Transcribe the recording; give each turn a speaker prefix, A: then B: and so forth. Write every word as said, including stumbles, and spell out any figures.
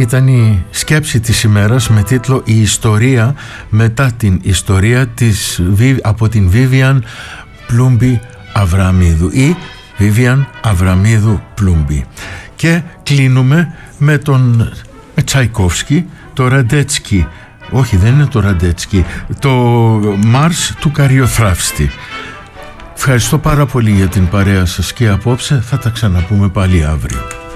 A: ήταν η σκέψη της ημέρας με τίτλο «Η ιστορία μετά την ιστορία» της, από την Βίβιαν Πλούμπη Αβραμίδου ή Βίβιαν Αβραμίδου Πλούμπη. Και κλείνουμε με τον με Τσαϊκόφσκι, το Ραντέτσκι, όχι δεν είναι το Ραντέτσκι, το Μάρς του Καριοθράφστη. Ευχαριστώ πάρα πολύ για την παρέα σας και απόψε θα τα ξαναπούμε πάλι αύριο.